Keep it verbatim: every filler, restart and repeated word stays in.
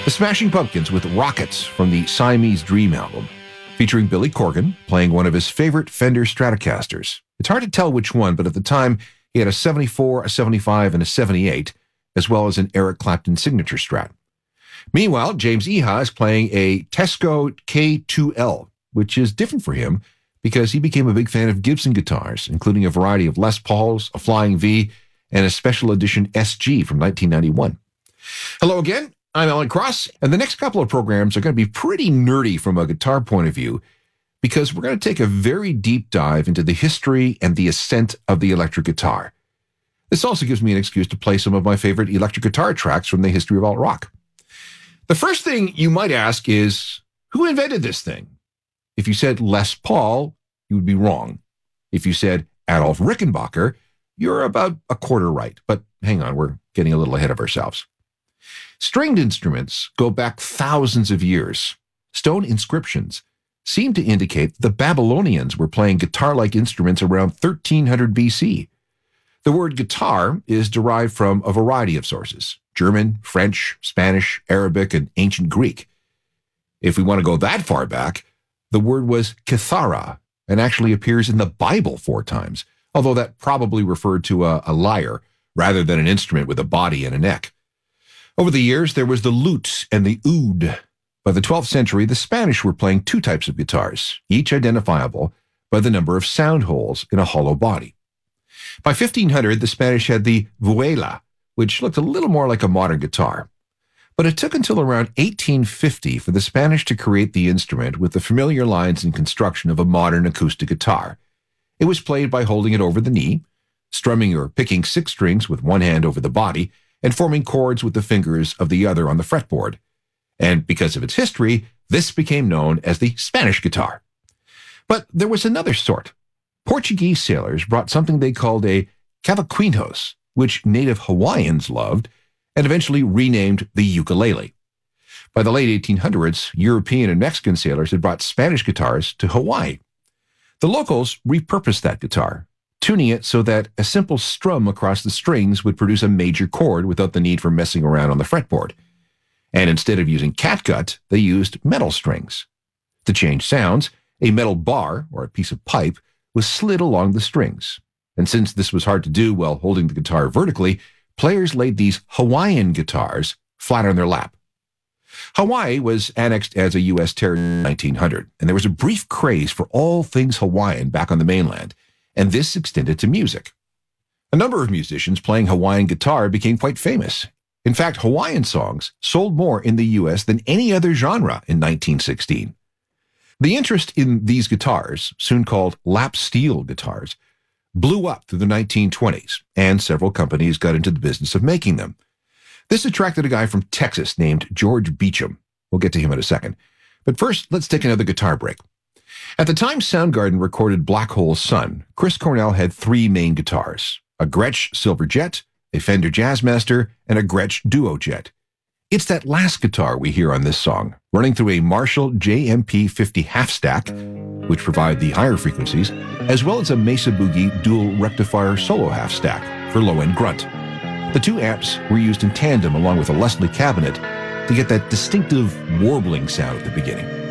The Smashing Pumpkins with Rockets from the Siamese Dream album, featuring Billy Corgan playing one of his favorite Fender Stratocasters. It's hard to tell which one, but at the time, he had a seventy-four, a seventy-five, and a seventy-eight, as well as an Eric Clapton signature Strat. Meanwhile, James Iha is playing a Teisco K two L, which is different for him because he became a big fan of Gibson guitars, including a variety of Les Pauls, a Flying V, and a special edition S G from nineteen ninety-one. Hello again, I'm Alan Cross, and the next couple of programs are going to be pretty nerdy from a guitar point of view because we're going to take a very deep dive into the history and the ascent of the electric guitar. This also gives me an excuse to play some of my favorite electric guitar tracks from the history of alt rock. The first thing you might ask is, who invented this thing? If you said Les Paul, you would be wrong. If you said Adolf Rickenbacker, you're about a quarter right. But hang on, we're getting a little ahead of ourselves. Stringed instruments go back thousands of years. Stone inscriptions seem to indicate the Babylonians were playing guitar-like instruments around thirteen hundred B C. The word guitar is derived from a variety of sources: German, French, Spanish, Arabic, and ancient Greek. If we want to go that far back, the word was kithara and actually appears in the Bible four times, although that probably referred to a, a lyre rather than an instrument with a body and a neck. Over the years, there was the lute and the oud. By the twelfth century, the Spanish were playing two types of guitars, each identifiable by the number of sound holes in a hollow body. By fifteen hundred, the Spanish had the vihuela, which looked a little more like a modern guitar. But it took until around eighteen fifty for the Spanish to create the instrument with the familiar lines and construction of a modern acoustic guitar. It was played by holding it over the knee, strumming or picking six strings with one hand over the body, and forming chords with the fingers of the other on the fretboard. And because of its history, this became known as the Spanish guitar. But there was another sort. Portuguese sailors brought something they called a cavaquinhos, which native Hawaiians loved, and eventually renamed the ukulele. By the late eighteen hundreds, European and Mexican sailors had brought Spanish guitars to Hawaii. The locals repurposed that guitar, tuning it so that a simple strum across the strings would produce a major chord without the need for messing around on the fretboard. And instead of using catgut, they used metal strings. To change sounds, a metal bar, or a piece of pipe, was slid along the strings. And since this was hard to do while holding the guitar vertically, players laid these Hawaiian guitars flat on their lap. Hawaii was annexed as a U S territory in nineteen hundred, and there was a brief craze for all things Hawaiian back on the mainland, and this extended to music. A number of musicians playing Hawaiian guitar became quite famous. In fact, Hawaiian songs sold more in the U S than any other genre in nineteen sixteen. The interest in these guitars, soon called lap steel guitars, blew up through the nineteen twenties, and several companies got into the business of making them. This attracted a guy from Texas named George Beecham. We'll get to him in a second. But first, let's take another guitar break. At the time Soundgarden recorded Black Hole Sun, Chris Cornell had three main guitars: a Gretsch Silver Jet, a Fender Jazzmaster, and a Gretsch Duo Jet. It's that last guitar we hear on this song, running through a Marshall J M P fifty half stack, which provide the higher frequencies, as well as a Mesa Boogie dual rectifier solo half stack for low-end grunt. The two amps were used in tandem along with a Leslie cabinet to get that distinctive warbling sound at the beginning.